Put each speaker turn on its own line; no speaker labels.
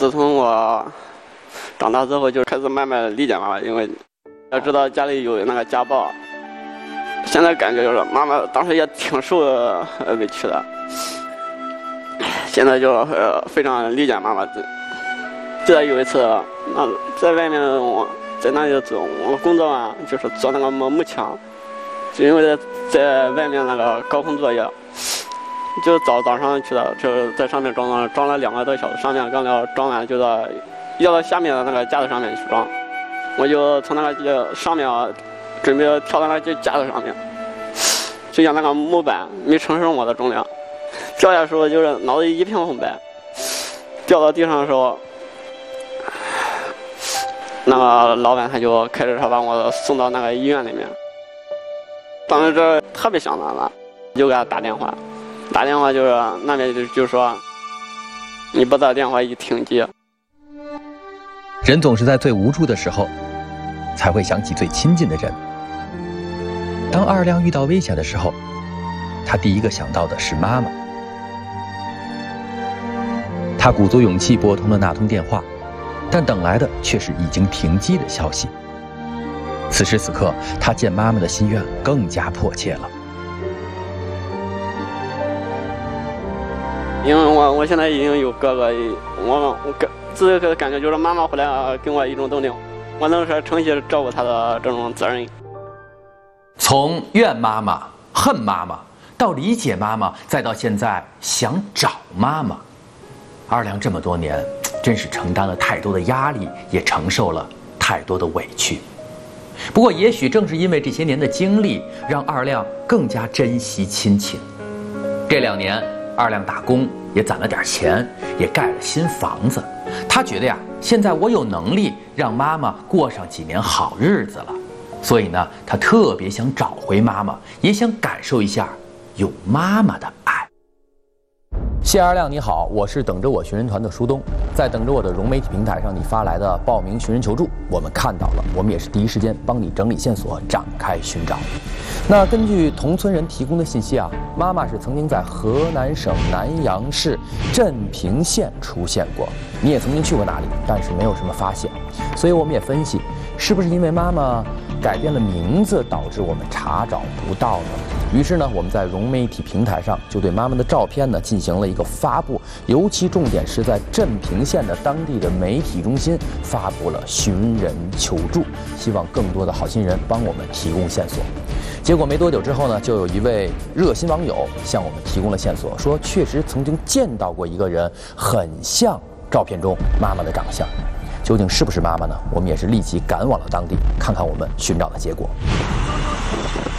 自从我长大之后，就开始慢慢理解妈妈，因为要知道家里有那个家暴。现在感觉就是妈妈当时也挺受委屈的，现在就非常理解妈妈。记得有一次，在外面我在那里做我工作嘛，就是做那个幕墙，就因为在外面那个高空作业，就早上去的，就在上面装了2个多小时，上面刚要装完，就要到下面的那个架子上面去装，我就从那个上面准备跳到那个架子上面，就像那个木板没承受我的重量，掉下的时候就是脑子一片红白，掉到地上的时候，那个老板他就开着车把我送到那个医院里面。当时这特别想妈妈，就给他打电话就是那边就说你拨打电话一停机。
人总是在最无助的时候才会想起最亲近的人。当二亮遇到危险的时候，他第一个想到的是妈妈。他鼓足勇气拨通了那通电话，但等来的却是已经停机的消息。此时此刻，他见妈妈的心愿更加迫切了。
因为我现在已经有哥哥，我自己感觉就是妈妈回来给我一种动力，我能说承起照顾她的这种责任。
从怨妈妈、恨妈妈，到理解妈妈，再到现在想找妈妈，二亮这么多年真是承担了太多的压力，也承受了太多的委屈。不过也许正是因为这些年的经历，让二亮更加珍惜亲情。这2年二亮打工也攒了点钱，也盖了新房子。他觉得呀，现在我有能力让妈妈过上几年好日子了，所以呢，他特别想找回妈妈，也想感受一下有妈妈的爱。谢二亮你好，我是等着我寻人团的舒东，在等着我的融媒体平台上你发来的报名寻人求助，我们看到了，我们也是第一时间帮你整理线索，展开寻找。那根据同村人提供的信息啊，妈妈是曾经在河南省南阳市镇平县出现过，你也曾经去过那里，但是没有什么发现，所以我们也分析，是不是因为妈妈改变了名字导致我们查找不到呢？于是呢，我们在融媒体平台上就对妈妈的照片呢进行了一个发布，尤其重点是在镇平县的当地的媒体中心发布了寻人求助，希望更多的好心人帮我们提供线索。结果没多久之后呢，就有一位热心网友向我们提供了线索，说确实曾经见到过一个人，很像照片中妈妈的长相。究竟是不是妈妈呢？我们也是立即赶往了当地，看看我们寻找的结果。